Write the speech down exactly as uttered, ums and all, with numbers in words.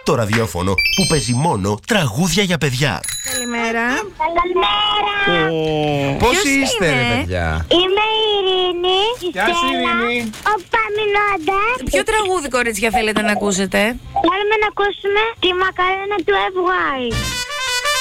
το ραδιόφωνο που παίζει μόνο τραγούδια για παιδιά. Καλημέρα. Καλημέρα. Πώς Ποιος είστε, είναι? ρε παιδιά? Είμαι η Ειρήνη. Γεια σου, Ειρήνη. Ο Παμινώντας. Ποιο τραγούδι, κορίτσια, θέλετε να ακούσετε? Θέλουμε να ακούσουμε τη μακαρένα του F Y.